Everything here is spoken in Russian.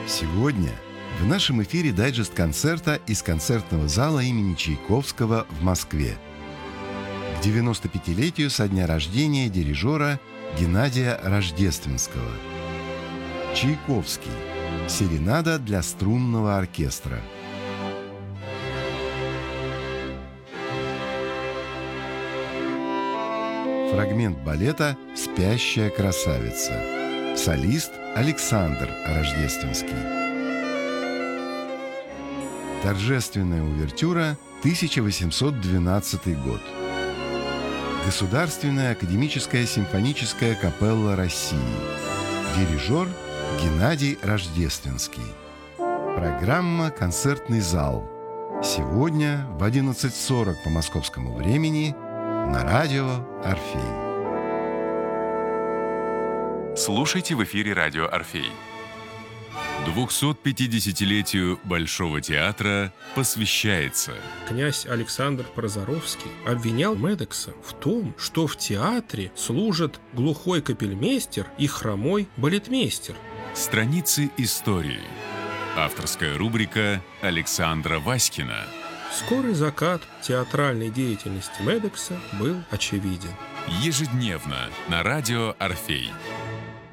Сегодня в нашем эфире дайджест концерта из концертного зала имени Чайковского в Москве к 95-летию со дня рождения дирижера Геннадия Рождественского. Чайковский. Серенада для струнного оркестра. Фрагмент балета «Спящая красавица». Солист Александр Рождественский. Торжественная увертюра, 1812 год. Государственная академическая симфоническая капелла России. Дирижер Геннадий Рождественский. Программа «Концертный зал». Сегодня в 11:40 по московскому времени на радио «Орфей». Слушайте в эфире радио «Орфей». 250-летию Большого театра посвящается. Князь Александр Прозоровский обвинял Медекса в том, что в театре служат глухой капельмейстер и хромой балетмейстер. Страницы истории. Авторская рубрика Александра Васькина. Скорый закат театральной деятельности Медекса был очевиден. Ежедневно на радио «Орфей».